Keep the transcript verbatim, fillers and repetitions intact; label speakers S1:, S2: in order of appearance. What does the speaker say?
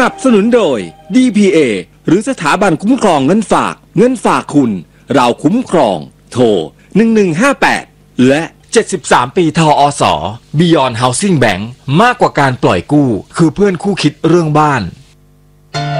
S1: นับสนุนโดย ดี พี เอ หรือสถาบันคุ้มครองเงินฝากเงินฝากคุณเราคุ้มครองโทรหนึ่งหนึ่งห้าแปดและ
S2: เจ็ดสิบสามปีทออส Beyond Housing Bank มากกว่าการปล่อยกู้คือเพื่อนคู่คิดเรื่องบ้าน